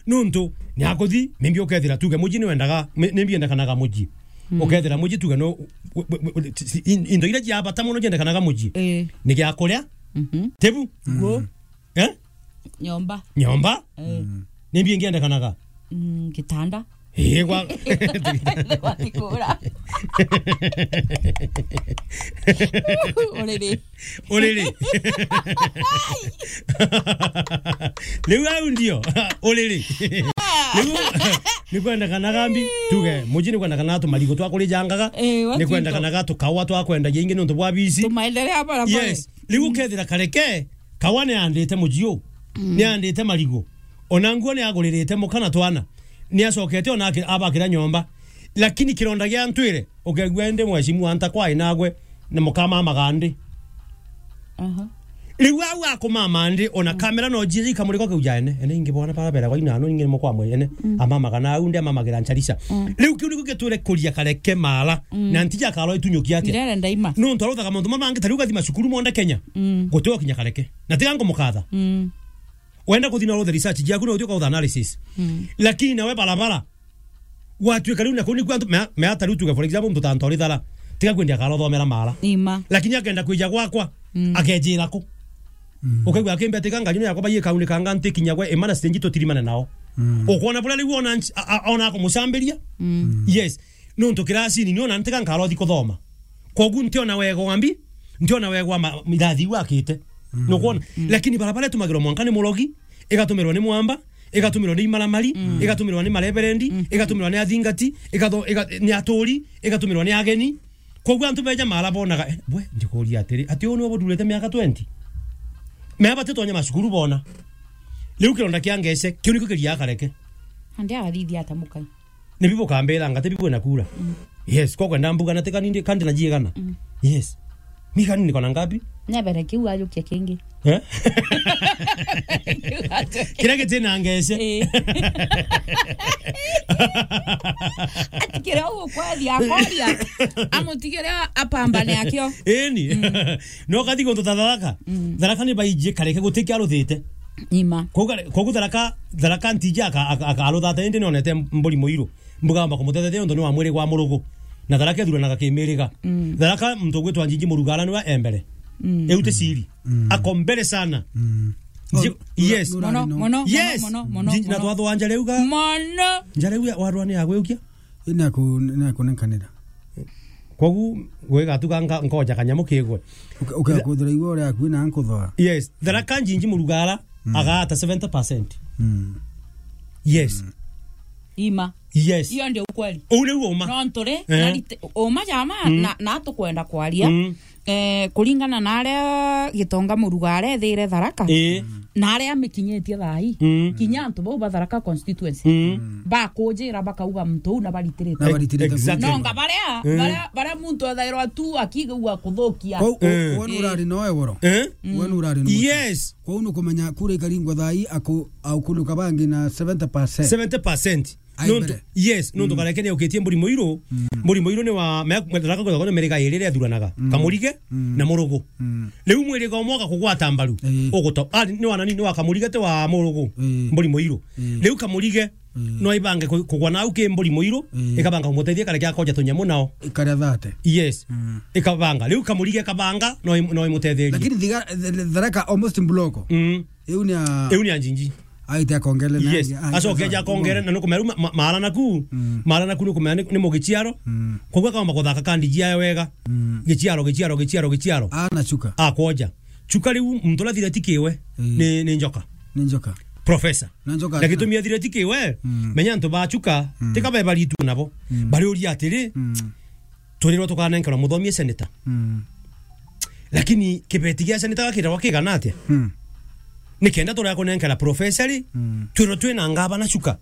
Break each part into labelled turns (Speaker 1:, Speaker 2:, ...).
Speaker 1: nuntu ni akuthi nimbi ukethira tuge muji ni wendaga nimbi endakanaga muji ukethira muji tuge no indo ira ya bata muno endakanaga muji ni gya kuria tebu
Speaker 2: go nyomba
Speaker 1: nimbi endakanaga
Speaker 2: kitanda
Speaker 1: kwa
Speaker 2: watikura olele
Speaker 1: leo ndio olele ni kwenda kana gambi tuge muji ni kwenda kana to maligo twakuri jangaga ni kwenda kana gato kawa twakwenda yingi nuntu bwa bisi
Speaker 2: tumaendelea bara bara
Speaker 1: yes ligu kethira kareke kawane andite mujio ni andite maligo onanguo ni agulirite mukana twana ni acokete onake abakira nyomba lakini kironda gya ntwire ukegwende mweshimu anta kwa inagwe na mukama magandi liwa wa kumama ndi ona kamera no jiri kamuriko kujane ene ingibona para bera kwa inano ingene mukwa mwe ene amama kana unde amama gira ncharisa liu kiuri kugeture kuria kareke mala na ntija kalo itunyuki ati
Speaker 2: ndirere ndaima
Speaker 1: no ntoroza kama ntuma mangi taruka thima shukuru monda Kenya gotewa kinya kareke na tigango mukatha wenda kuthina all the research jaku no utioka analysis lakini nawe barabara watu kariu na kuni kwantu me ataru tuge for example mtu tantori dala tiga kwendia kalo thomera mala
Speaker 2: ima
Speaker 1: lakini akenda kuija gwakwa akejira ko ukagwa akembe atikanga nyine yakoba ye kauni kanga ntikinya gwe emana stage to tirimana nao okona bula liwo ona ko musamberia yes no ntokirasi ni ona ntikanga kalo thiko thoma kogu ntio na wego ngambi ntio na wego mirathi wakite no kuona lakini barabara tumagiro mwankane mulogi igatumirwa ni mwamba igatumirwa ni maramari igatumirwa ni mareberendi igatumirwa ni athingati ni atori igatumirwa ni ageni kogu antu beja mara bonaga bwe ndikuria atiri ati ono bodurete miaka 20 meba tetonya mashukuru bona liu kironda kiangese kiuniko kiria kareke
Speaker 2: ande arithi atamukai
Speaker 1: ni bibo kambera ngate bibo na kura yes kwa kwenda mbuga na tekaninde kandi na jiegana yes mikani niko na ngapi
Speaker 2: nebere kiu ajukia kingi
Speaker 1: kirege tena angese
Speaker 2: atikira uko kwathi akoria amutigera apambane akio
Speaker 1: eni no kati gonto tadaka daraka ni baije kareke guteke aruthite
Speaker 2: ima
Speaker 1: kogu daraka ntija aka aruthata ende no nete mburi moiro mbuga mba kumutete ndo no amwire gwa murugo na daraka thura na kakemeriga daraka mtu gwetwa njinji murugala ni wa embere eute siri akombere sana yes
Speaker 2: mono
Speaker 1: yes na twatho anja leuga
Speaker 2: mono
Speaker 1: njareuga warwa ni agweukia
Speaker 3: ina ko nenkanira
Speaker 1: kogu gwega tukanga ngoja kanyamo kigwe
Speaker 3: ukakudura igore akwina ankothoa
Speaker 1: yes daraka njinji murugala agata 70% yes
Speaker 2: ima
Speaker 1: yes
Speaker 2: hiyo ndio ukweli
Speaker 1: ule uoma
Speaker 2: no ntore oma jama na tukwenda kwaria kulingana na aria gitonga murugare thire tharaka na aria mikinyetie thai kinya antu bo batharaka constituency ba kujira bakauga mtu na baritirite
Speaker 1: exactly
Speaker 2: no ngabaria muntu athairwa tu akigua kuthukia
Speaker 3: wonu urari no eboro wonu urari no
Speaker 1: yes
Speaker 3: kwa unu kumenya kure karingwa thai akuluka bangi na 70%
Speaker 1: Nuntu yes nuntu karekene uketie mburi moiro ni wa medaraka ko no merega yerere athuranaga kamurige na murugo leu mwere ga mwoka kugwata mbaru uguto ni wana ni wa kamurige te wa murugo mburi moiro leu kamurige no ibange kugwa na uke mburi moiro ikabanga kumutethia kare kya koja tunyamo nao
Speaker 3: ikare thate
Speaker 1: yes ikabanga leu kamurige kabanga no imutetheria
Speaker 3: lakini tharaka almost mbloko
Speaker 1: eunia njinji
Speaker 3: aite akongele na
Speaker 1: yes asokeja kongere na nukumeru marana ku nukumene ni mugichiaro kogwa kama kuthaka kandi jia wega gichiaro
Speaker 3: ana chuka
Speaker 1: akoja chuka riu mtola thire tikiwe ni njoka professor na gitumia thire tikiwe menya nto ba chuka tikabe bari tu nabo bari uri atiri turiro tukana nkara muthomie senator lakini kibetigia senator kakira wakigana atia nikenda tora kunenkala professori twiro twina ngabana chuka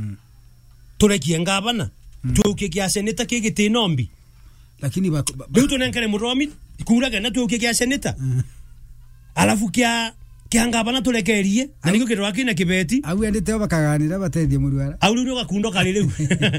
Speaker 1: turekie ngabana tuukie kya seneta kigiti nombi
Speaker 3: lakini
Speaker 1: biuto nenkale muromi kura gana tuukie kya seneta alafu kya ngabana turekerie na niko kirwa kina kibeti
Speaker 3: au endete bakaganira batethie muruara
Speaker 1: au ruro gakundo kali riu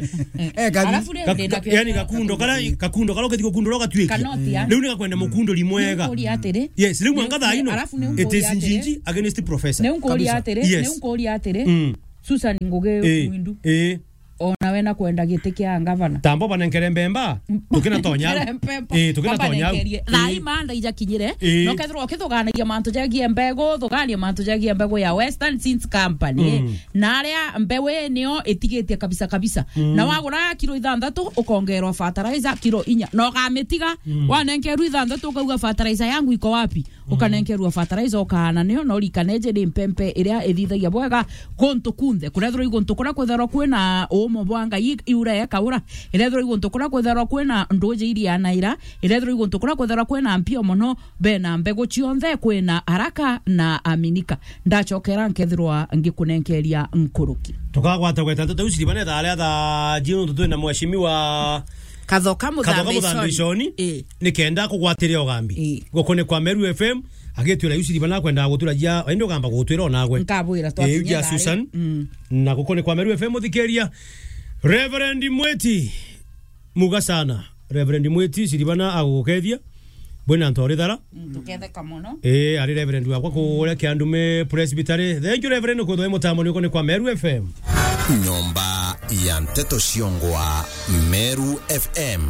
Speaker 1: yani gakundo kala uketiko kundo roga twiki riu nika kwenda mukundo limwega yes riu mwanga thaino it is njinji against professor
Speaker 2: ne unkori atire Susan Nguge Windu ona wena kwenda gite kia ngavana
Speaker 1: tambo banenkere mbemba tukina tonya tukina tonya
Speaker 2: thai manda ija kinyire no kethro kithuganagia mantu jagie mbego thugania mantu jagie mbego ya Western Seeds Company na aria mbewe nio itigetie kabisa na wagura kilo 6 ukongerwa fertilizer kilo 4 no gametiga wanenkeru 6 ukauga fertilizer yangu iko wapi ukanenkerwa fertilizer ukana nio no rikaneje ni mpempe iria ethithagia bwega gonto kunthe kurethro igonto kura kwethero kwina mo bwanga iura ya kaura irethro igonto kura kwethero kwina ndoje iria naira irethro igonto kura kwethero kwina mpio mono bena mbego chionthe kwina haraka na aminika ndachokera nkethirwa ngikunenkeria nkuruki
Speaker 1: tukagwata gweta tutuciri bane thale tha jino tutuna mwashimiwa
Speaker 2: Kathoka Muthambishoni
Speaker 1: nikenda kugwatiria ogambi gukone kwa Meru FM agitwira yuciri bana kwenda guturajia endo gamba gutwira onagwe
Speaker 2: nkabwira twatinya
Speaker 1: Susan na gukone kwa Meru FM muthikeria Reverend Mweti mugasana Reverend Mweti ciribana agukethia bwena ntorithara
Speaker 2: tuketheka muno
Speaker 1: ari Reverend wakwa kuria kiandume presbytery thank you Reverend kuthoe mutamo ni gukone kwa Meru FM
Speaker 4: Nyomba ya Nteto Ciongwa Meru FM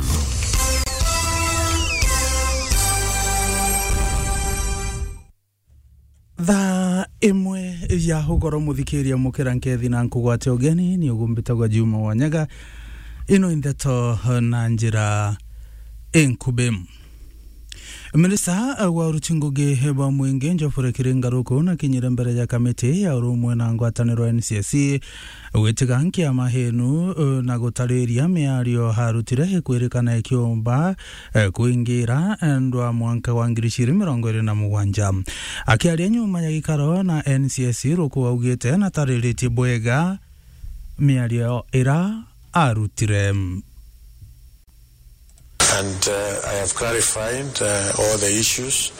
Speaker 5: Tha imwe ya hugoro muthikiria mukira nkethi na nkugwate ogeni ni ugumbitagwa Juma Wanyaga ino Nteto na njira enkubem Minista wa Ruchinguge heba mwenge Njofure Kiringaruko na kinyire mbere ya kamiti ya urumwe na ngwataniro NCSC wetiganki ya mahenu na gutariria miario harutire hekwirikana ikiomba kuingira ndwa mwanka wa 2027 akiaria nyuma ya gikaro na NCSC ruko augite na taririti bwega miario ira arutire.
Speaker 6: And I have clarified all the issues,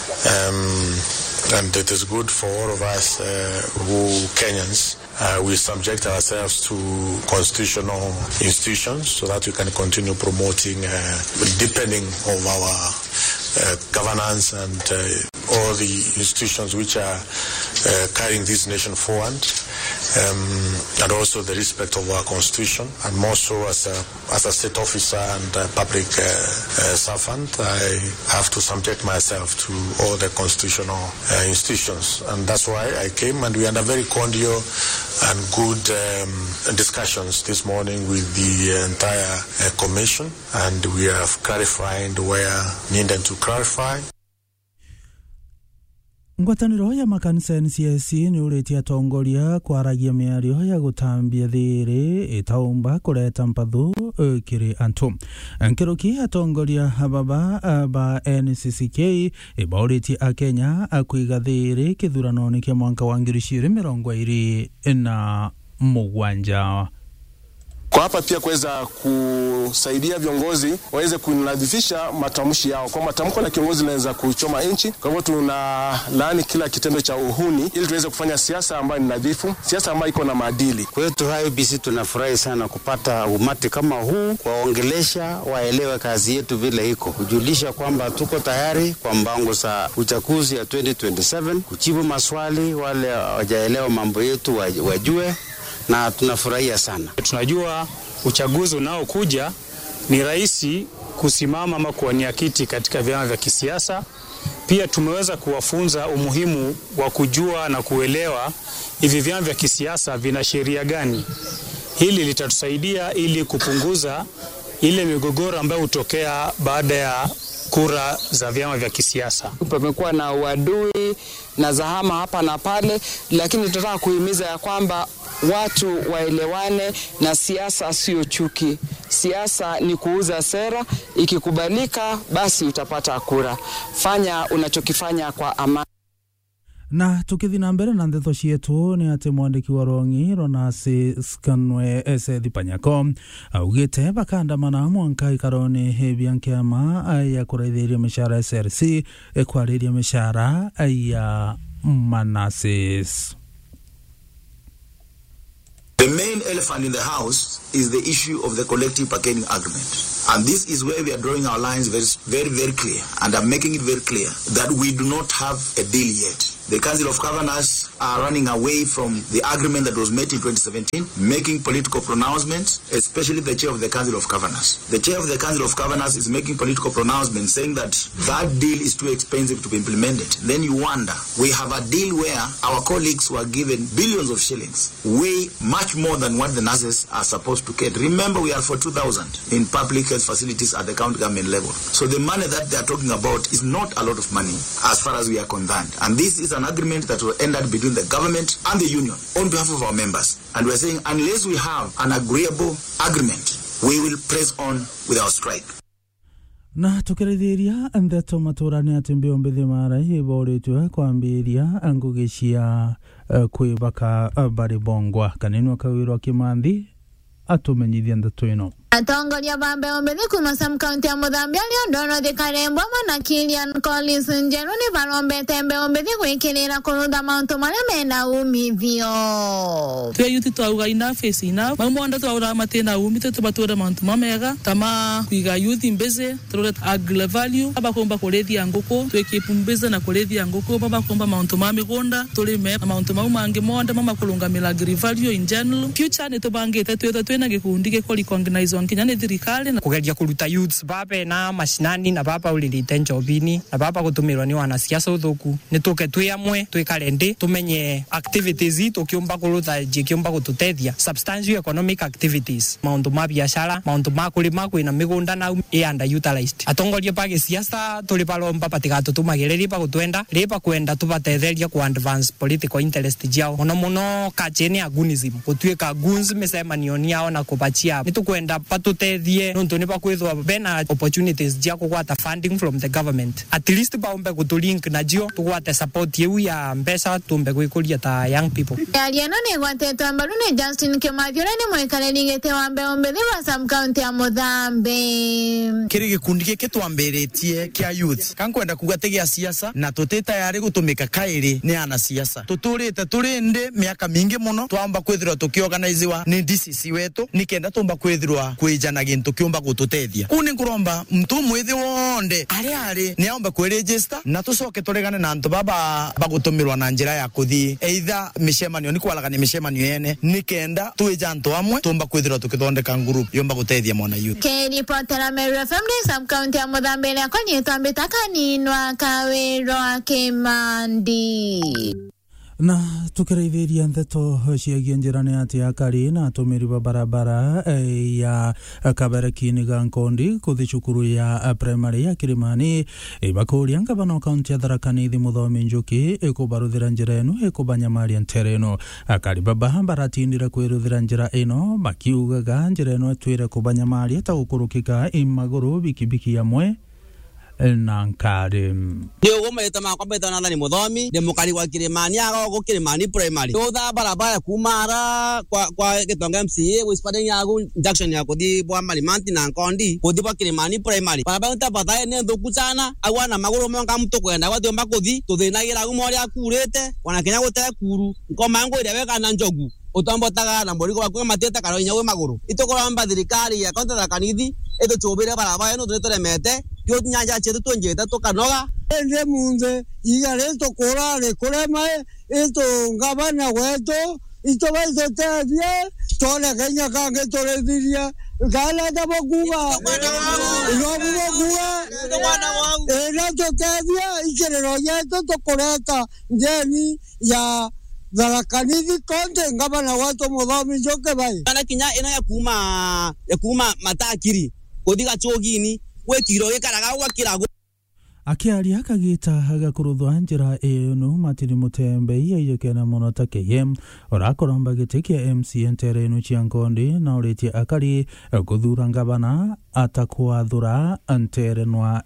Speaker 6: and it is good for all of us who Kenyans. We subject ourselves to constitutional institutions so that we can continue promoting deepening of our governance and all the institutions which are carrying this nation forward, and also the respect of our constitution, and more so as a state officer and a public servant, I have to subject myself to all the constitutional institutions, and that's why I came, and we had a very cordial and good discussions this morning with the entire commission, and we have clarified where needed to clarify.
Speaker 5: Ngwataniro ya makanisa NCSC ni ureti atongoria kwaragia miario ya gutambia thiri itaumba kureta mpathu kiri antu nkiruki atongoria hababa ba NCCK ibaureti a Kenya akuiga thiri kithuranoni kia mwanka wa 2027
Speaker 7: Kwa hapa pia kuweza kusaidia viongozi waweze kunadhifisha matamshi yao. Kwa matamko na kiongozi naweza kuchoma nchi. Kwa hivyo tunalaani kila kitendo cha uhuni ili tuweze kufanya siasa ambayo ni nadhifu, siasa ambayo iko na maadili.
Speaker 8: Kwetu IEBC tunafurahi sana kupata umati kama huu, kuwaongelesha waelewe kazi yetu vile iko. Kujulisha kwamba tuko tayari kwa mpango za uchaguzi ya 2027, kujibu maswali wale hawajaelewa mambo yetu wajue. Na tunafurahia sana.
Speaker 9: Tunajua uchaguzi unaokuja ni rahisi kusimama ama kuwania kiti katika vyama vya kisiasa. Pia tumeweza kuwafunza umuhimu wa kujua na kuelewa hivi vyama vya kisiasa vina sheria gani. Hili litatusaidia ili kupunguza ile migogoro ambayo hutokea baada ya kura za vyama vya kisiasa.
Speaker 10: Pamekuwa na uadui na zahama hapa na pale, lakini tunataka kuhimiza ya kwamba watu waelewane na siasa sio chuki. Siasa ni kuuza sera, ikikubalika basi utapata kura. Fanya unachokifanya kwa amani.
Speaker 5: Na tukithina mbere na ndeto cietu ni ati mwandiki wa rongi Ronasi Skanwe Sethi Panyako augite bakandamana mwanka ikaroni hebia nkiama ya kuraithiria mishara SRC kwariria mishara ya Manasis.
Speaker 11: The main elephant in the house is the issue of the collective bargaining agreement. And this is where we are drawing our lines very, very clear. And I'm making it very clear that we do not have a deal yet. The Council of Governors are running away from the agreement that was made in 2017, making political pronouncements, especially the chair of the Council of Governors. The chair of the Council of Governors is making political pronouncements saying that that deal is too expensive to be implemented. Then you wonder, we have a deal where our colleagues were given billions of shillings, way much more than what the nurses are supposed to get. Remember, we are for 2,000 in public health facilities at the county government level. So the money that they are talking about is not a lot of money as far as we are concerned. And this is an agreement that will end up between the government and the union on behalf of our members. And we're saying unless we have an agreeable agreement, we will press on with our strike.
Speaker 5: Na tukirithiria ndeto maturani ati mbiombithi mara iboritwe kwambiria angugishia kwibaka bari bongwa kanini akawirwa Kimanthi atumenyithia ndeto ino.
Speaker 12: Atongoria bambe ombele kuma Sam County ya Muthambia Liondono de Karembo na Kilian Collins Njeru ni barombe tembe ombele kwikirira kurunda mauntu maria mena umithio.
Speaker 13: Twe yuti twauga ina face ina mamonda twauga matena umithio tubatura mauntu mamega tama kwiga youth mbeze turore agri value abakomba kurethia ngoko twekipu mbeze na kurethia ngoko babakomba mauntu mamigonda turime mauntu maumange monda mama kulungamira agri value in general future ne tubangite twena gikundi gekori organize Kenya thirikari na kugeria kuruta youths babe na mashinani na baba ulilite njobini na baba gutumirwa ni wanasiasa uthuku ni tuke twiyamwe twikarende tumenye activities tukiumba kuruta jikiumba gututethia substantial economic activities maundu ma biashara maundu ma kulima kwina migunda na underutilized atongoria pa gisiasa tuli palomba patigatu tumagereri pa gutwenda ripa kwenda tubatetheria ku advance political interest jao muno kacheni agunism gutwika guns mesemanioni yao na kubachia nitukwenda patutethie nontu ni bakwithwa bena opportunities jia kugwata funding from the government at least baombe gutulink na jio tugwate support yewu ya mbesa tumbe gwikuria ta young people
Speaker 12: aliana ni gwatetwa ambaru ni Justin Kimathio ni mwikareri gete wa mbeombe wa Sam County ya Muthambe
Speaker 14: kiri gikundi gike twamberetie kia youth kankwenda kugategia siasa na tuteta yari gutumika kairi ni ana siasa tuturite turinde miaka mingi muno twamba kwithirwa tukiorganizewa ni DCC wetu nikenda tumba kwithirwa kwijana gintu kiumba gututethia kuni nguromba mtu mwithi wonde ari ni aomba kwiregister na tucoke turegane na antu baba bagutumirwa na njira ya kuthi either mishemanio ni kwalaga ni mishemanio yene nikenda tuija antu amwe tumba kwithirwa tukithondeka group yomba gutethia mwana youth
Speaker 12: Keri Potera Meru FM Sam County ya Muthambe ya konyetwa mbitaka ninwa kawirwa Kimandi.
Speaker 5: Na tukireithiria ndeto ciagia njirani ati akari na atumiri ba barabara ya Kaberekini ga Nkondi kuthi cukuru ya primary ya Kilimani bakuria ngabana kaunti ya Tharaka Nithi Muthomi Njuki ikubaruthira njira eno ikubanyamaria ntereno akari baba baratindira kwiruthira njira eno bakiugaga njira eno twire kubanyamaria ta gukurukika imaguru bikibiki yamwe na nkari
Speaker 15: ndio gometa makwambeta na ni Muthomi de mukari wa Kilimani ago Kilimani primary toda barabara kumara kwa Gitonga MCA wispading yago junction ya kodi bwa Malimanti na Nkondi kodi bwa Kilimani primary barabara ntapata ne nduku sana agwana maguru monga mtu kwenda wathomba kuthi tuthinagira gumori akurete wana Kenya gutaya kuru ngoma ngo ire weka na njogu utambotaga na mbori kwa mateta karonya we maguru itokoramba thirikari ya kontra Kanithi eto chobere barabara no turetemete kyo nyanja chetu tonjeta tokanoga
Speaker 16: ende munze igare to korale korema eto ngabana weto ito weto tebia tole Kenya kange tole diria gala da bokuga no bokuga era to tebia ikere royeto to koreta ndeni ya Tharaka Nithi konte ngabana watu Muthomi Njuki bai
Speaker 15: kana kinya ino ya kuma matakiri kodiga chogini wetiro gikaraga gwakirago
Speaker 5: akiaria akagita agakuruthwa njira eno matiri mutembe iyekena muno ta KM orakoromba gitikia MCN terenu cia Nkondi na uritie akari guthura ngabana atakwathura anterenwa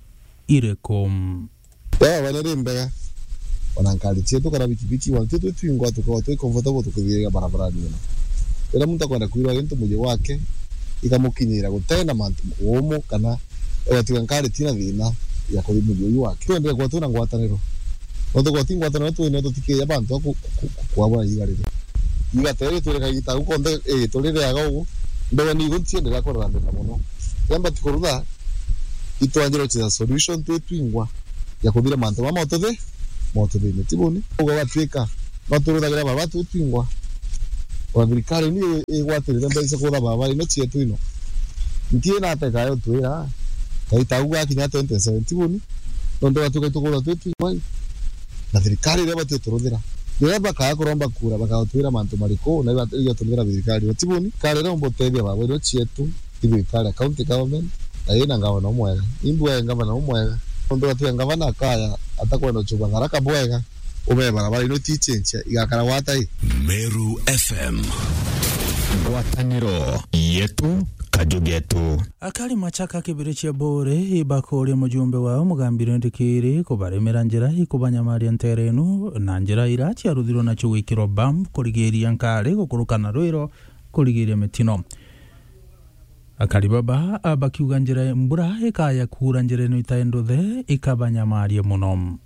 Speaker 5: irekum
Speaker 17: wanarimbega wanankalitie tukara bikibiki wantetu twingwa tukawa tu comfortable tukigega barabarani ino ila mtu kwenda kuirwa gento muje wake ikamukinyira gutenda mantu umu kana tukankali tina thina ya kulimu uyu wake twende kwa tuna ngwataniro oto kwa tingwataniro tu ino tutike ya bantu kwabona yigarire yigatere tureka gita ukonde turire agago ndewe ni gutsie ndega korora ndeka muno yamba tukorudha itwanjiro cha solution tu twingwa ya kubira mantu mama otothe motobine tibone ugo watwika Baturuthagira barabara tutwingwa. Wa thirikari ni igwatirire mbeca kutha barabara ino cietu ino. Ntie na ateka yo twira. Kaitauga kinya 2017 buni. Tondu watuka tukutha tutwingwa. Na thirikari ile batuturuthira. Ndio baka kuromba kura bakatwira mantu mariko na iyo tuthira thirikari. Tibuni kale ro mbotethia barabara ino cietu. Thirikari county government. Aina ngavana umwega. Imbwe ngavana umwega. Tondu watu ngavana kaya atakwenda chuba haraka bwega. Ube barabara ino tichencha igakara watai.
Speaker 4: Meru FM. Ngwataniro yetu kajugetu.
Speaker 5: Akali machaka kibirichia bore ibakoria mujumbe wao mugambire ndikiri kubaremera njira ikubanyamaria nterenu na njira irachi aruthiro na chugikiro bam kurigeria nkare gukurukana rwiro kurigeria metino. Akali baba abakiuga njira mbura ikaya kura njira no itaendothe ikabanyamaria muno.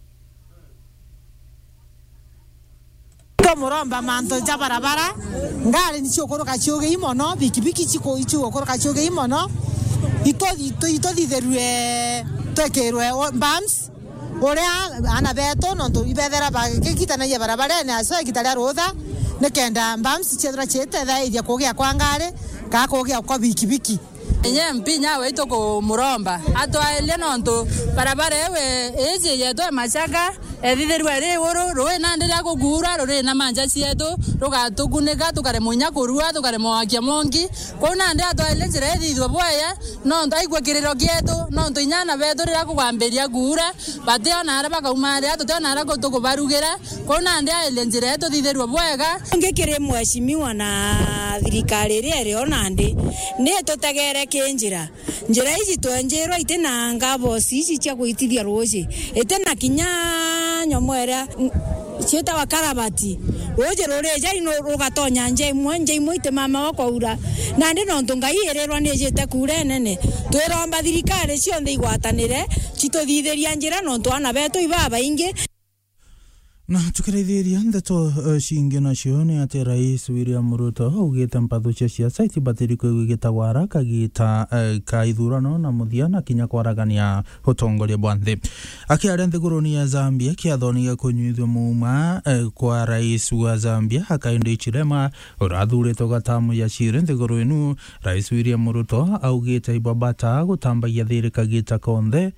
Speaker 18: Muromba manto ja barabara ngari ni chokoroka choge imono bikibiki chiko ichokoroka choge imono ito ditherue tokerwe bams orea ana beto nonto ibethera ba kikitana ya barabara na so kitala roda nekenda bams chedra chete da idia kogia kwa ngare ka kogia kwa bikibiki
Speaker 19: enye mpinya we itoko muromba atwaile nonto barabara ewe eje yeto machaka editherwa ri woro roe nandira kugura rore na manja cieto rugatukuneka tukare munya kurua tukare mwakia mongi kona ndia atwaile njira ethithwa bwaya nonto aigwa kiriro gieto nonto inyana beto rira kugwamberia gura bateo na ara bakaumare atuteo na ara kutukubarugira kona ndia ile njira eto thitherwa bwega
Speaker 20: ngikire mweshimiwa na thirikari ri onande ni tutagere kenjira njira ici twenjerwa itena ngabo cici cia gwitithia ruci itena kinya nyomwera cieta wakarabati oje roreja ino rugatonya nje imwe ite mama wako ura na ndi no ntunga irerwa ni jete kure nene twiromba thirikari cionthe igwatanire cituthitheria njira no twana beto ibaba ingi.
Speaker 5: Na tukireithiria ndeto ciingi nacio ni ati Rais William Ruto augite mpatho cia ciaca itibatiri kwigita haraka gita kaithurano na muthiana kinya kwaragania utongoria bwa nthi. Akiaria nthiguruni ya Zambia kiathonia kunyuithio muma kwa rais wa Zambia Hakainde Hichilema urathuritwo gatamu ya cire nthiguru inu. Rais William Ruto augite ibabata gutambagia thirika gita konthe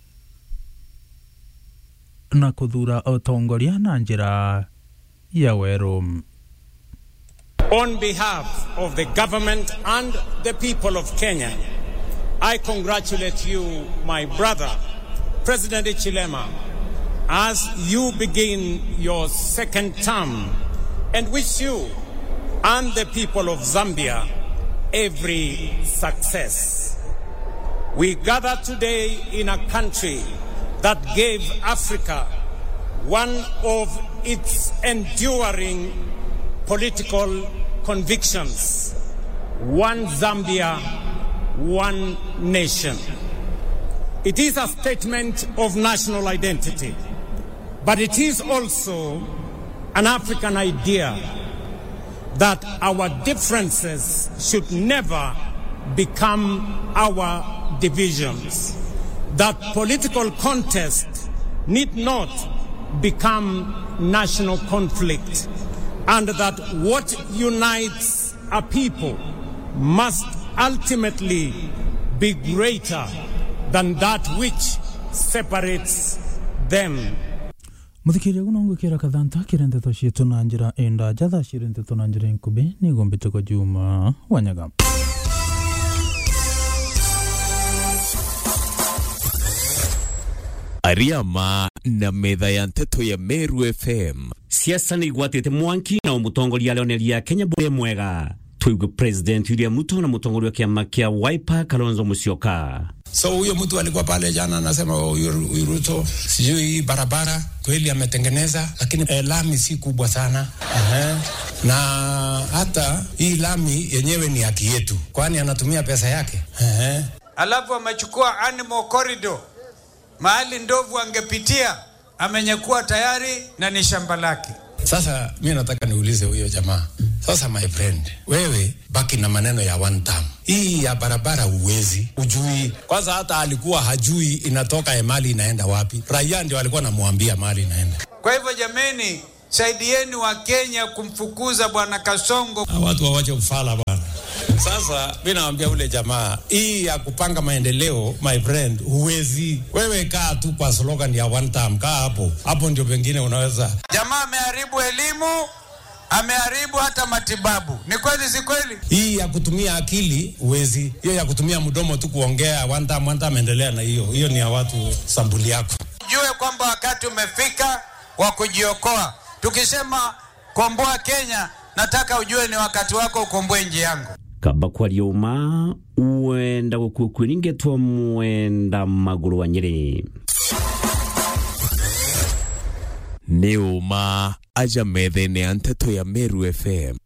Speaker 5: na kuthura utongoria na njira ya weru.
Speaker 21: On behalf of the government and the people of Kenya, I congratulate you, my brother, President Hichilema, as you begin your second term, and wish you and the people of Zambia every success. We gather today in a country that gave Africa one of its enduring political convictions: one Zambia, one nation. It is a statement of national identity, but it is also an African idea that our differences should never become our divisions, that political contest need not become national conflict, and that what unites a people must ultimately be greater than that which separates them.
Speaker 5: Muthikiria gunongo kira kadhanta kirendeto cietu na njira enda jatha cirendeto na njira nkube ni gombite kwa Juma Wanyaga.
Speaker 22: Ariama na metha ya nteto ya Meru FM.
Speaker 1: Siasa ni gwatete mwanki na umutongoria Leonelia Kenya bure mwega. Tuigu President William Ruto na mutongoria kiama kia Wiper Kalonzo Musyoka.
Speaker 23: So huyo mtu alikuwa pale jana anasema Ruto sijui barabara kweli ametengeneza, lakini lami si kubwa sana. Na hata hii lami yenyewe ni haki yetu, kwani anatumia pesa yake.
Speaker 24: Alafu amechukua animal corridor, mahali ndovu angepitia amenyakua tayari na ni shamba lake.
Speaker 23: Sasa mimi nataka niulize huyo jamaa. Sasa my friend, wewe baki na maneno ya one term. Hii ya barabara uwezi, ujui. Kwanza hata alikuwa hajui inatoka mali inaenda wapi. Raia ndio alikuwa anamuambia mali inaenda.
Speaker 24: Kwa hivyo jameni, saidieni wa Kenya kumfukuza bwana Kasongo.
Speaker 23: Watu wawache ufala bwana. Sasa mimi naambia ule jamaa, hii ya kupanga maendeleo my friend, huwezi. Wewe kaa tu kwa slogan ya one time, kaa hapo. Hapo ndio pengine unaweza.
Speaker 24: Jamaa ameharibu elimu, ameharibu hata matibabu. Ni kweli si kweli?
Speaker 23: Hii ya kutumia akili huwezi. Hiyo ya kutumia mdomo tu kuongea one time endelea na hiyo. Hiyo ni ya watu sambuli yako.
Speaker 24: Jue kwamba wakati umefika wa kujiokoa. Tukisema komboa Kenya, nataka ujue ni wakati wako ukomboe nchi yangu.
Speaker 2: Kaba kwa lioma uenda kukwiringetwa mwenda maguru wa Nyeri.
Speaker 22: Neuma aja methene anteto ya Meru FM.